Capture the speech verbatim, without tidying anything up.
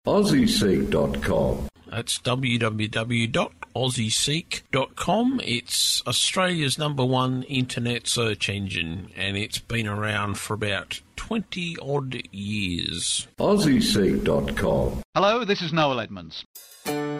aussie seek dot com. That's w w w dot aussie seek dot com. It's Australia's number one internet search engine, and it's been around for about twenty-odd years. aussie seek dot com. Hello, this is Noel Edmonds.